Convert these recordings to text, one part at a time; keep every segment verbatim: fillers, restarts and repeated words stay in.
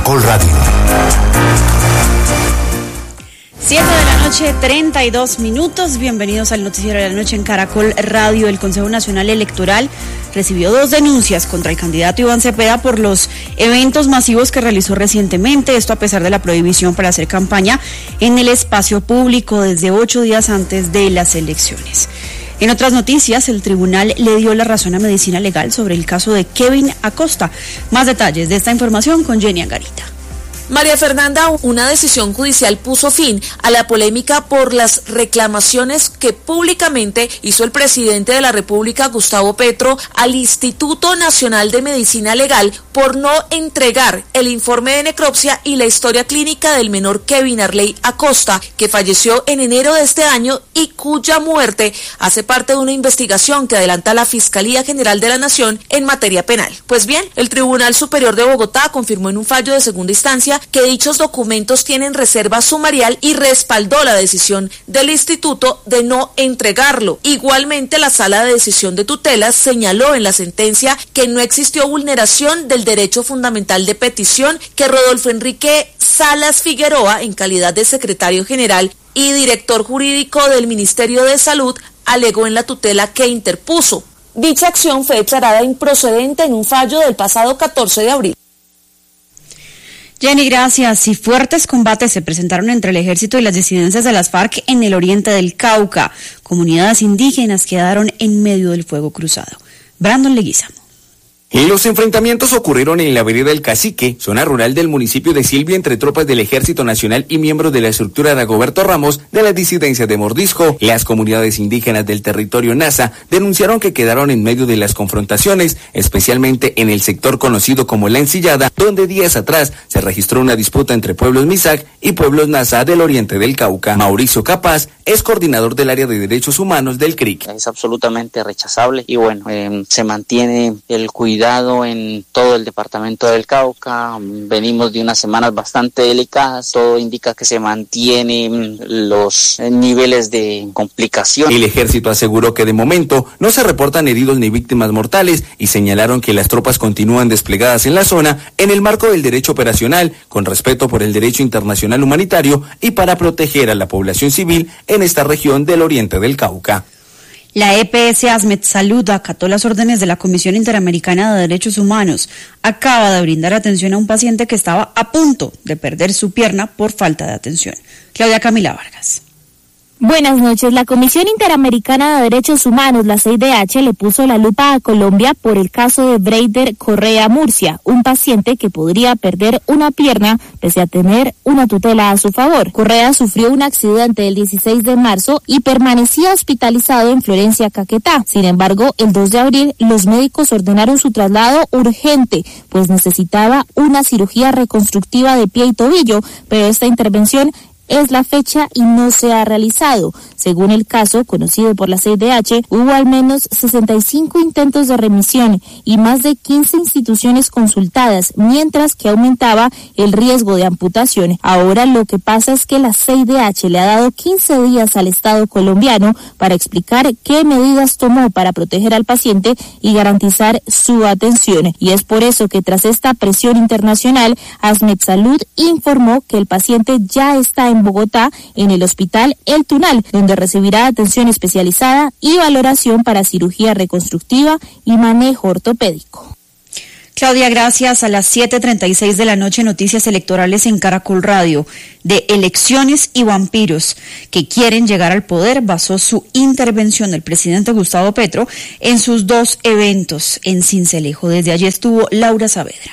Caracol Radio. siete de la noche, treinta y dos minutos. Bienvenidos al Noticiero de la Noche en Caracol Radio. El Consejo Nacional Electoral recibió dos denuncias contra el candidato Iván Cepeda por los eventos masivos que realizó recientemente. Esto a pesar de la prohibición para hacer campaña en el espacio público desde ocho días antes de las elecciones. En otras noticias, el tribunal le dio la razón a Medicina Legal sobre el caso de Kevin Acosta. Más detalles de esta información con Jenny Angarita. María Fernanda, una decisión judicial puso fin a la polémica por las reclamaciones que públicamente hizo el presidente de la República, Gustavo Petro, al Instituto Nacional de Medicina Legal por no entregar el informe de necropsia y la historia clínica del menor Kevin Arley Acosta, que falleció en enero de este año y cuya muerte hace parte de una investigación que adelanta la Fiscalía General de la Nación en materia penal. Pues bien, el Tribunal Superior de Bogotá confirmó en un fallo de segunda instancia que dichos documentos tienen reserva sumarial y respaldó la decisión del instituto de no entregarlo. Igualmente, la Sala de Decisión de Tutela señaló en la sentencia que no existió vulneración del derecho fundamental de petición que Rodolfo Enrique Salas Figueroa, en calidad de secretario general y director jurídico del Ministerio de Salud, alegó en la tutela que interpuso. Dicha acción fue declarada improcedente en un fallo del pasado catorce de abril. Jenny, gracias. Y fuertes combates se presentaron entre el ejército y las disidencias de las FARC en el oriente del Cauca. Comunidades indígenas quedaron en medio del fuego cruzado. Brandon Leguizamo. Los enfrentamientos ocurrieron en la vereda del Cacique, zona rural del municipio de Silvia, entre tropas del Ejército Nacional y miembros de la estructura de Dagoberto Ramos de las disidencias de Mordisco. Las comunidades indígenas del territorio Nasa denunciaron que quedaron en medio de las confrontaciones, especialmente en el sector conocido como La Encillada, donde días atrás se registró una disputa entre pueblos Misak y pueblos Nasa del oriente del Cauca. Mauricio Capaz es coordinador del área de derechos humanos del C R I C. Es absolutamente rechazable y bueno, eh, se mantiene el cuidado en todo el departamento del Cauca. Venimos de unas semanas bastante delicadas, todo indica que se mantienen los niveles de complicación. El ejército aseguró que de momento no se reportan heridos ni víctimas mortales y señalaron que las tropas continúan desplegadas en la zona en el marco del derecho operacional, con respeto por el derecho internacional humanitario y para proteger a la población civil en esta región del oriente del Cauca. La E P S Asmed Salud acató las órdenes de la Comisión Interamericana de Derechos Humanos. Acaba de brindar atención a un paciente que estaba a punto de perder su pierna por falta de atención. Claudia Camila Vargas. Buenas noches. La Comisión Interamericana de Derechos Humanos, la C I D H, le puso la lupa a Colombia por el caso de Breider Correa Murcia, un paciente que podría perder una pierna pese a tener una tutela a su favor. Correa sufrió un accidente el dieciséis de marzo y permanecía hospitalizado en Florencia, Caquetá. Sin embargo, el dos de abril los médicos ordenaron su traslado urgente, pues necesitaba una cirugía reconstructiva de pie y tobillo, pero esta intervención es la fecha y no se ha realizado. Según el caso conocido por la C I D H, hubo al menos sesenta y cinco intentos de remisión y más de quince instituciones consultadas, mientras que aumentaba el riesgo de amputación. Ahora lo que pasa es que la C I D H le ha dado quince días al Estado colombiano para explicar qué medidas tomó para proteger al paciente y garantizar su atención. Y es por eso que tras esta presión internacional, Asmed Salud informó que el paciente ya está en Bogotá, en el hospital El Tunal, donde recibirá atención especializada y valoración para cirugía reconstructiva y manejo ortopédico. Claudia, gracias. A las siete treinta y seis de la noche, noticias electorales en Caracol Radio. De elecciones y vampiros que quieren llegar al poder, basó su intervención el presidente Gustavo Petro en sus dos eventos en Sincelejo. Desde allí estuvo Laura Saavedra.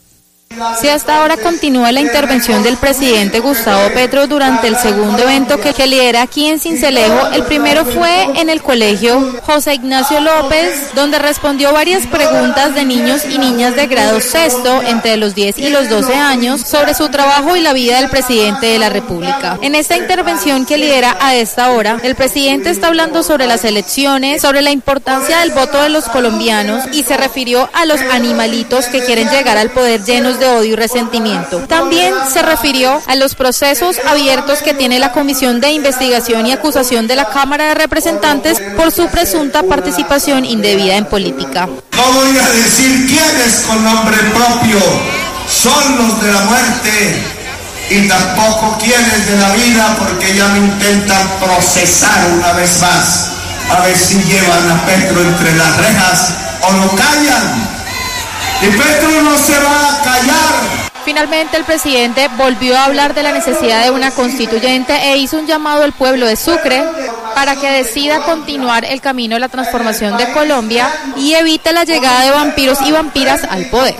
Si hasta ahora continúa la intervención del presidente Gustavo Petro durante el segundo evento que, que lidera aquí en Sincelejo, el primero fue en el colegio José Ignacio López, donde respondió varias preguntas de niños y niñas de grado sexto, entre los diez y los doce años, sobre su trabajo y la vida del presidente de la República. En esta intervención que lidera a esta hora, el presidente está hablando sobre las elecciones, sobre la importancia del voto de los colombianos y se refirió a los animalitos que quieren llegar al poder llenos de de odio y resentimiento. También se refirió a los procesos abiertos que tiene la Comisión de Investigación y Acusación de la Cámara de Representantes por su presunta participación indebida en política. No voy a decir quiénes con nombre propio son los de la muerte muerte y tampoco quienes de la vida, porque ya me intentan procesar una vez más, a ver si llevan a Petro entre las rejas o lo callan. Y Petro no se va a callar. Finalmente, el presidente volvió a hablar de la necesidad de una constituyente e hizo un llamado al pueblo de Sucre para que decida continuar el camino de la transformación de Colombia y evite la llegada de vampiros y vampiras al poder.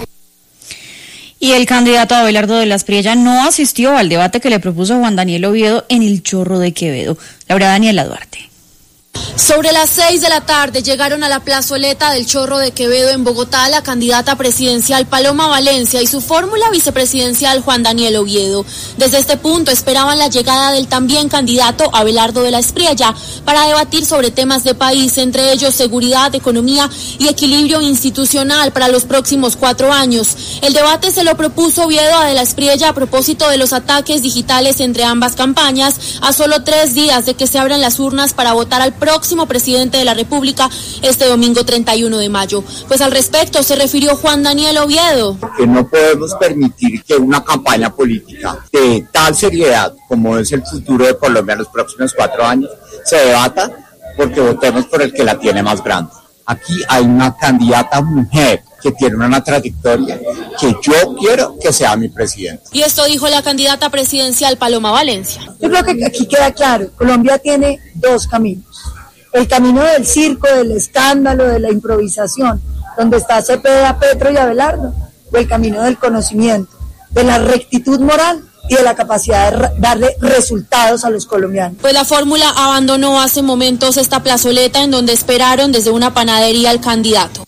Y el candidato Abelardo de la Espriella no asistió al debate que le propuso Juan Daniel Oviedo en el Chorro de Quevedo. Laura Daniela Duarte. Sobre las seis de la tarde llegaron a la plazoleta del Chorro de Quevedo en Bogotá la candidata presidencial Paloma Valencia y su fórmula vicepresidencial Juan Daniel Oviedo. Desde este punto esperaban la llegada del también candidato Abelardo de la Espriella para debatir sobre temas de país, entre ellos seguridad, economía y equilibrio institucional para los próximos cuatro años. El debate se lo propuso Oviedo a de la Espriella a propósito de los ataques digitales entre ambas campañas, a solo tres días de que se abran las urnas para votar al próximo presidente de la República este domingo treinta y uno de mayo. Pues al respecto se refirió Juan Daniel Oviedo. Que no podemos permitir que una campaña política de tal seriedad como es el futuro de Colombia en los próximos cuatro años se debata porque votemos por el que la tiene más grande. Aquí hay una candidata mujer que tiene una trayectoria que yo quiero que sea mi presidenta. Y esto dijo la candidata presidencial Paloma Valencia. Yo creo que aquí queda claro, Colombia tiene dos caminos. El camino del circo, del escándalo, de la improvisación, donde está Cepeda, Petro y Abelardo, o el camino del conocimiento, de la rectitud moral y de la capacidad de darle resultados a los colombianos. Pues la fórmula abandonó hace momentos esta plazoleta en donde esperaron desde una panadería al candidato.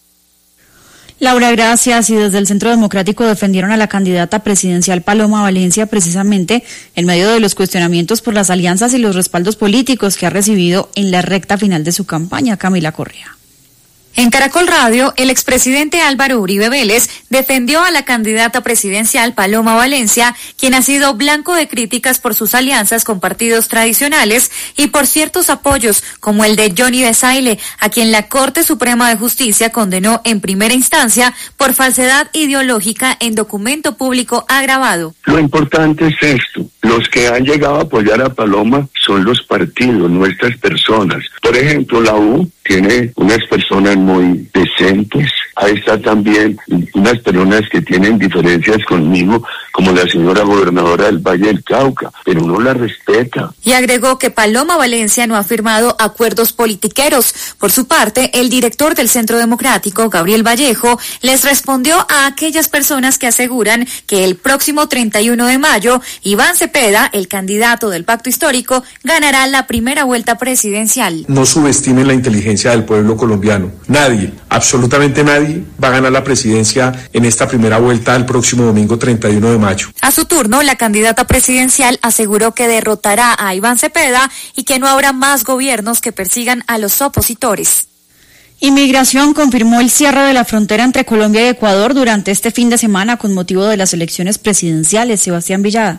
Laura, gracias. Y desde el Centro Democrático defendieron a la candidata presidencial Paloma Valencia precisamente en medio de los cuestionamientos por las alianzas y los respaldos políticos que ha recibido en la recta final de su campaña. Camila Correa. En Caracol Radio, el expresidente Álvaro Uribe Vélez defendió a la candidata presidencial Paloma Valencia, quien ha sido blanco de críticas por sus alianzas con partidos tradicionales y por ciertos apoyos, como el de Johnny Besaile, a quien la Corte Suprema de Justicia condenó en primera instancia por falsedad ideológica en documento público agravado. Lo importante es esto. Los que han llegado a apoyar a Paloma son los partidos, nuestras personas. Por ejemplo, la U tiene unas personas muy decentes. Ahí está también unas personas que tienen diferencias conmigo, como la señora gobernadora del Valle del Cauca, pero uno la respeta. Y agregó que Paloma Valencia no ha firmado acuerdos politiqueros. Por su parte, el director del Centro Democrático, Gabriel Vallejo, les respondió a aquellas personas que aseguran que el próximo treinta y uno de mayo, Iván Cepeda, el candidato del Pacto Histórico, ganará la primera vuelta presidencial. No subestimen la inteligencia del pueblo colombiano. Nadie, absolutamente nadie, va a ganar la presidencia en esta primera vuelta el próximo domingo treinta y uno de mayo. A su turno, la candidata presidencial aseguró que derrotará a Iván Cepeda y que no habrá más gobiernos que persigan a los opositores. Inmigración confirmó el cierre de la frontera entre Colombia y Ecuador durante este fin de semana con motivo de las elecciones presidenciales. Sebastián Villada.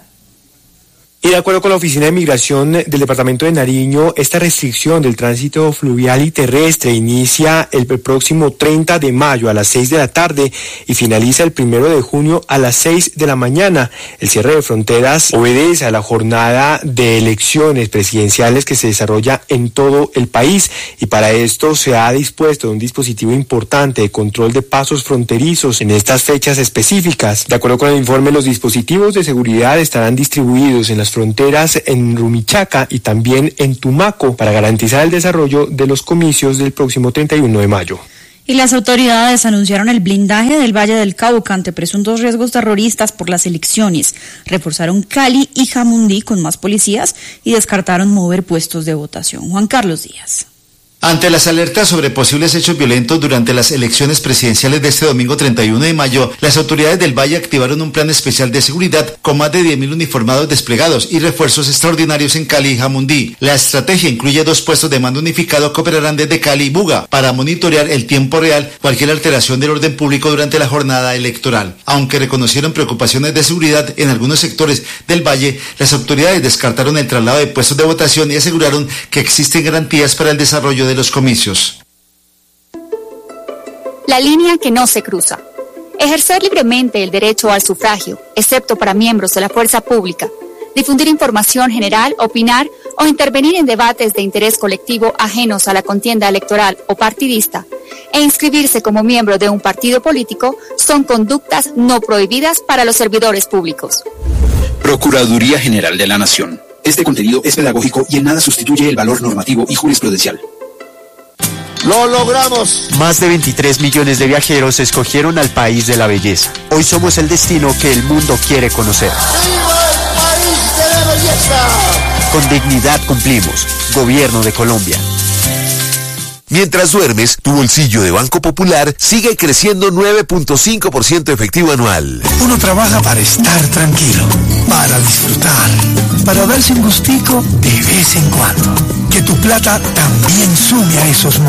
Y de acuerdo con la Oficina de Migración del Departamento de Nariño, esta restricción del tránsito fluvial y terrestre inicia el próximo treinta de mayo a las seis de la tarde y finaliza el primero de junio a las seis de la mañana. El cierre de fronteras obedece a la jornada de elecciones presidenciales que se desarrolla en todo el país y para esto se ha dispuesto un dispositivo importante de control de pasos fronterizos en estas fechas específicas. De acuerdo con el informe, los dispositivos de seguridad estarán distribuidos en las fronteras en Rumichaca y también en Tumaco para garantizar el desarrollo de los comicios del próximo treinta y uno de mayo. Y las autoridades anunciaron el blindaje del Valle del Cauca ante presuntos riesgos terroristas por las elecciones. Reforzaron Cali y Jamundí con más policías y descartaron mover puestos de votación. Juan Carlos Díaz. Ante las alertas sobre posibles hechos violentos durante las elecciones presidenciales de este domingo treinta y uno de mayo, las autoridades del Valle activaron un plan especial de seguridad con más de diez mil uniformados desplegados y refuerzos extraordinarios en Cali y Jamundí. La estrategia incluye dos puestos de mando unificado que operarán desde Cali y Buga para monitorear en tiempo real cualquier alteración del orden público durante la jornada electoral. Aunque reconocieron preocupaciones de seguridad en algunos sectores del Valle, las autoridades descartaron el traslado de puestos de votación y aseguraron que existen garantías para el desarrollo de los comicios. La línea que no se cruza. Ejercer libremente el derecho al sufragio, excepto para miembros de la fuerza pública. Difundir información general, opinar o intervenir en debates de interés colectivo ajenos a la contienda electoral o partidista, e inscribirse como miembro de un partido político son conductas no prohibidas para los servidores públicos. Procuraduría General de la Nación. Este contenido es pedagógico y en nada sustituye el valor normativo y jurisprudencial. ¡Lo logramos! Más de veintitrés millones de viajeros escogieron al país de la belleza. Hoy somos el destino que el mundo quiere conocer. ¡Viva el país de la belleza! Con dignidad cumplimos. Gobierno de Colombia. Mientras duermes, tu bolsillo de Banco Popular sigue creciendo nueve punto cinco por ciento efectivo anual. Uno trabaja para estar tranquilo, para disfrutar, para darse un gustico de vez en cuando. Que tu plata también sume a esos momentos.